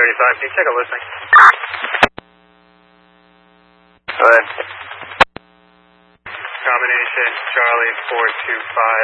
35. Can you take a listen? Go ahead. Combination Charlie 425.